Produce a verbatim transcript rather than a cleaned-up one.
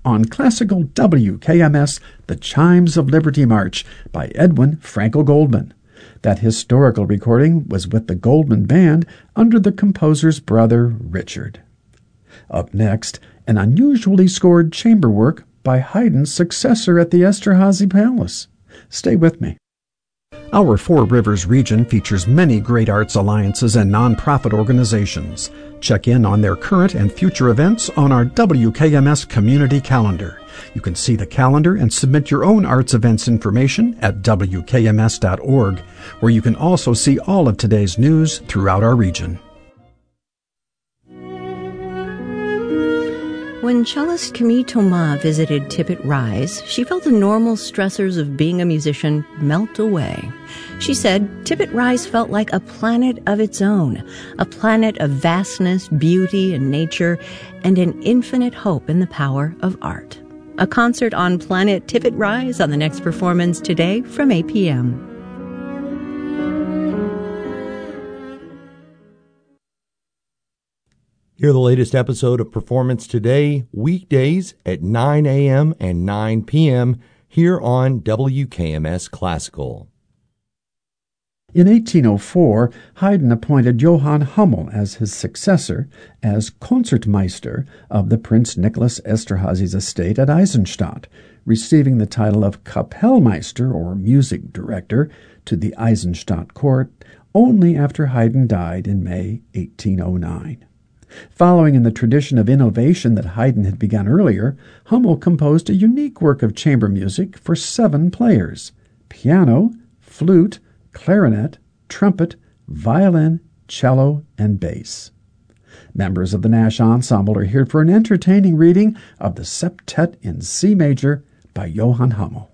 on Classical W K M S, The Chimes of Liberty March by Edwin Frankel Goldman. That historical recording was with the Goldman Band under the composer's brother, Richard. Up next, an unusually scored chamber work by Haydn's successor at the Esterházy Palace. Stay with me. Our Four Rivers region features many great arts alliances and nonprofit organizations. Check in on their current and future events on our W K M S community calendar. You can see the calendar and submit your own arts events information at W K M S dot org, where you can also see all of today's news throughout our region. When cellist Camille Thomas visited Tippett Rise, she felt the normal stressors of being a musician melt away. She said Tippett Rise felt like a planet of its own, a planet of vastness, beauty, and nature, and an infinite hope in the power of art. A concert on Planet Tippett Rise on the next performance today from eight p.m. Hear the latest episode of Performance Today, weekdays at nine a.m. and nine p.m. here on W K M S Classical. In eighteen oh four, Haydn appointed Johann Hummel as his successor as Concertmeister of the Prince Nicholas Esterházy's estate at Eisenstadt, receiving the title of Kapellmeister, or music director, to the Eisenstadt court only after Haydn died in May eighteen oh nine. Following in the tradition of innovation that Haydn had begun earlier, Hummel composed a unique work of chamber music for seven players: piano, flute, clarinet, trumpet, violin, cello, and bass. Members of the Nash Ensemble are here for an entertaining reading of the Septet in C major by Johann Hummel.